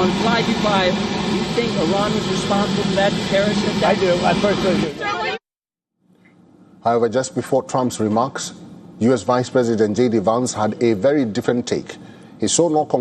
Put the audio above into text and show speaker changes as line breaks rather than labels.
on slide 5, do you think Iran was responsible for that terrorist attack?
I do. I personally do.
However, just before Trump's remarks, U.S. Vice President J.D. Vance had a very different take. He saw no